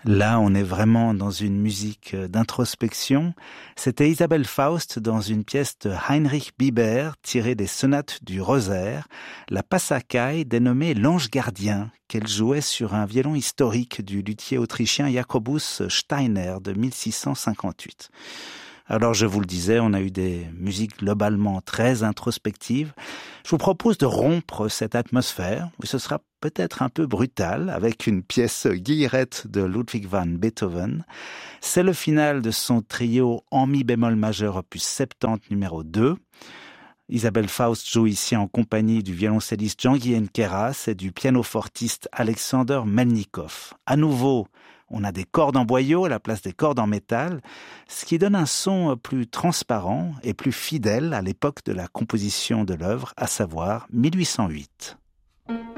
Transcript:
Là, on est vraiment dans une musique d'introspection. C'était Isabelle Faust dans une pièce de Heinrich Biber tirée des sonates du Rosaire, la Passacaille dénommée l'Ange gardien, qu'elle jouait sur un violon historique du luthier autrichien Jacobus Steiner de 1658. Alors, je vous le disais, on a eu des musiques globalement très introspectives. Je vous propose de rompre cette atmosphère, mais ce sera peut-être un peu brutal, avec une pièce Guillerette de Ludwig van Beethoven. C'est le final de son trio en mi bémol majeur opus 70 numéro 2. Isabelle Faust joue ici en compagnie du violoncelliste Jean-Guyen Queyras et du pianofortiste Alexander Melnikov. À nouveau, on a des cordes en boyau à la place des cordes en métal, ce qui donne un son plus transparent et plus fidèle à l'époque de la composition de l'œuvre, à savoir 1808.